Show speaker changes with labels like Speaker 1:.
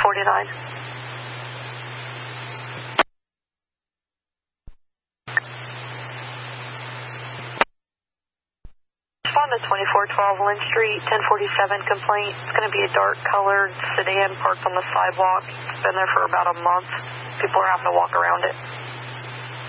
Speaker 1: 1049. On the 2412 Lynn Street, 1047 complaint. It's going to be a dark-colored sedan parked on the sidewalk. It's been there for about a month. People are having to walk around it.